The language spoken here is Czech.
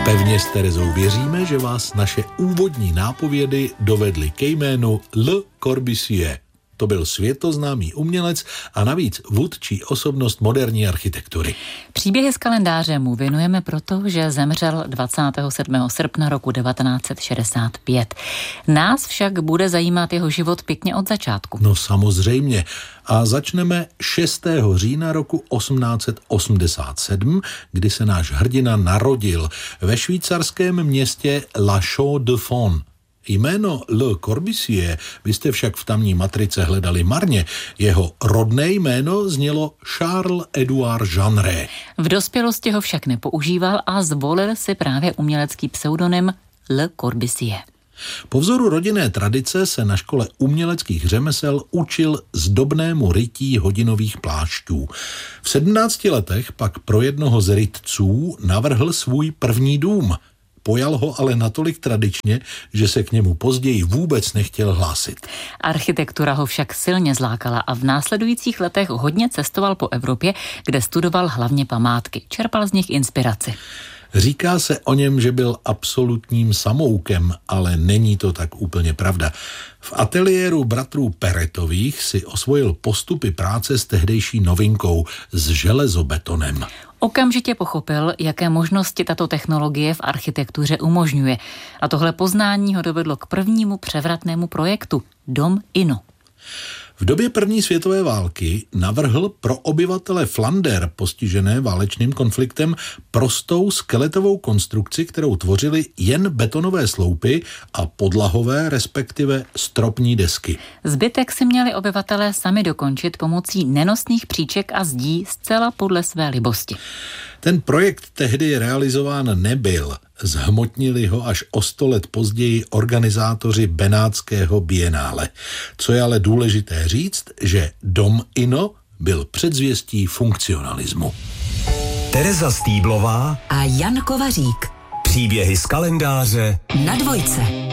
Pevně s Terezou věříme, že vás naše úvodní nápovědy dovedly ke jménu Le Corbusier. To byl světoznámý umělec a navíc vůdčí osobnost moderní architektury. Příběhy z kalendáře mu věnujeme proto, že zemřel 27. srpna roku 1965. Nás však bude zajímat jeho život pěkně od začátku. No samozřejmě. A začneme 6. října roku 1887, kdy se náš hrdina narodil ve švýcarském městě La Chaux-de-Fonds. Jméno Le Corbusier byste však v tamní matrice hledali marně. Jeho rodné jméno znělo Charles-Édouard Jeanneret. V dospělosti ho však nepoužíval a zvolil si právě umělecký pseudonym Le Corbusier. Po vzoru rodinné tradice se na škole uměleckých řemesel učil zdobnému rytí hodinových plášťů. V 17 letech pak pro jednoho z rytců navrhl svůj první dům. Pojal ho ale natolik tradičně, že se k němu později vůbec nechtěl hlásit. Architektura ho však silně zlákala a v následujících letech hodně cestoval po Evropě, kde studoval hlavně památky. Čerpal z nich inspiraci. Říká se o něm, že byl absolutním samoukem, ale není to tak úplně pravda. V ateliéru bratrů Perretových si osvojil postupy práce s tehdejší novinkou, s železobetonem. Okamžitě pochopil, jaké možnosti tato technologie v architektuře umožňuje. A tohle poznání ho dovedlo k prvnímu převratnému projektu – Dom Inno. V době první světové války navrhl pro obyvatele Flander, postižené válečným konfliktem, prostou skeletovou konstrukci, kterou tvořily jen betonové sloupy a podlahové, respektive stropní desky. Zbytek si měli obyvatelé sami dokončit pomocí nenosných příček a zdí zcela podle své libosti. Ten projekt tehdy realizován nebyl. Zhmotnili ho až o 100 let později organizátoři Benátského bienále. Co je ale důležité říct, že Dom Inno byl předzvěstí funkcionalismu. Tereza Stýblová a Jan Kovařík. Příběhy z kalendáře na Dvojce.